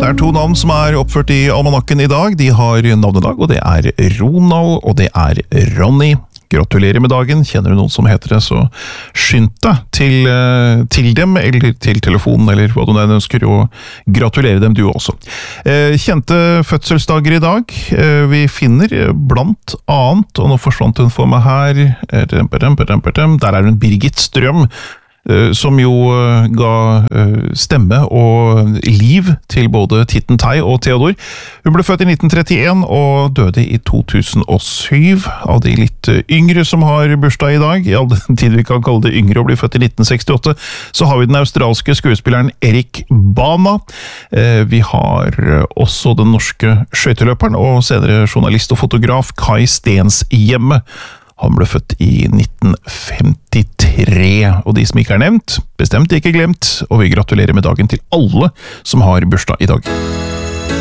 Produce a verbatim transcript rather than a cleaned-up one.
Det er to navn som er oppført i almanakken i dag. De har navnedag, og det er Ronald, og det er Ronny. Gratulerer med dagen. Kjenner du noen som heter det, så skynd deg til, til dem, eller til telefonen, eller hva du ønsker, og gratulere dem du også. Kjente fødselsdager i dag. Vi finner blant annet, og nå forsvant hun for meg her, der er hun Birgit Strøm, som jo ga stemme og liv til både Titten Tei og Theodor. Hun ble født i nitten trettien og døde i to tusen og syv. Av de litt yngre som har bursdag i dag, i all den tid vi kan kalle det yngre og bli født i nitten sekstiåtte, så har vi den australske skuespilleren Erik Bana. Vi har også den norske skøyteløperen og senere journalist og fotograf Kai Stenshjemme. Han ble født i nitten femtitre, og de som ikke er nevnt, bestemt ikke glemt, og vi gratulerer med dagen til alle som har bursdag i dag.